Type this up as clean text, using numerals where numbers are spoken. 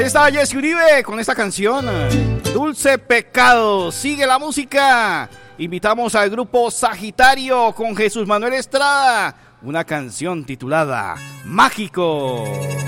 Ahí estaba Jesse Uribe con esta canción, Dulce Pecado. Sigue la música. Invitamos al grupo Sagitario con Jesús Manuel Estrada, una canción titulada Mágico.